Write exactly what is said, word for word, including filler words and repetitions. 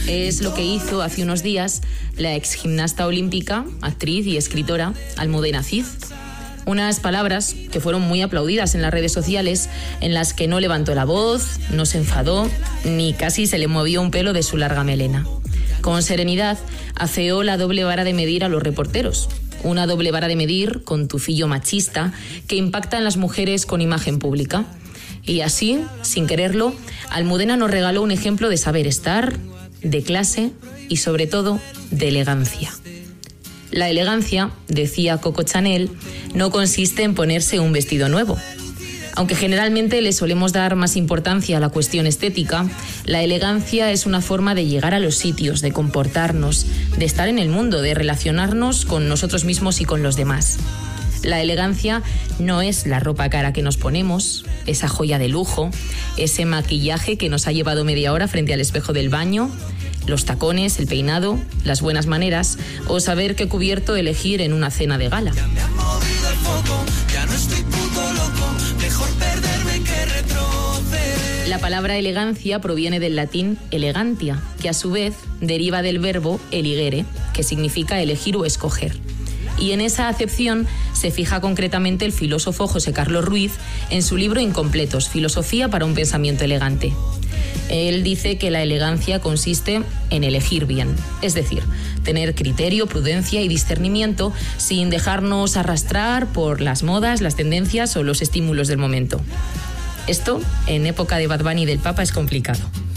Es lo que hizo hace unos días la ex gimnasta olímpica, actriz y escritora Almudena Cid. Unas palabras que fueron muy aplaudidas en las redes sociales, en las que no levantó la voz, no se enfadó, ni casi se le movió un pelo de su larga melena. Con serenidad afeó la doble vara de medir a los reporteros. Una doble vara de medir con tufillo machista que impacta en las mujeres con imagen pública. Y así, sin quererlo, Almudena nos regaló un ejemplo de saber estar, de clase y sobre todo de elegancia. La elegancia, decía Coco Chanel, no consiste en ponerse un vestido nuevo. Aunque generalmente le solemos dar más importancia a la cuestión estética, la elegancia es una forma de llegar a los sitios, de comportarnos, de estar en el mundo, de relacionarnos con nosotros mismos y con los demás. La elegancia no es la ropa cara que nos ponemos, esa joya de lujo, ese maquillaje que nos ha llevado media hora frente al espejo del baño, los tacones, el peinado, las buenas maneras o saber qué cubierto elegir en una cena de gala. Ya me han movido el foco, ya no estoy puto loco, mejor perderme que retroceder. La palabra elegancia proviene del latín elegantia, que a su vez deriva del verbo eligere, que significa elegir o escoger. Y en esa acepción se fija concretamente el filósofo José Carlos Ruiz en su libro Incompletos, Filosofía para un pensamiento elegante. Él dice que la elegancia consiste en elegir bien, es decir, tener criterio, prudencia y discernimiento sin dejarnos arrastrar por las modas, las tendencias o los estímulos del momento. Esto, en época de Bad Bunny y del Papa, es complicado.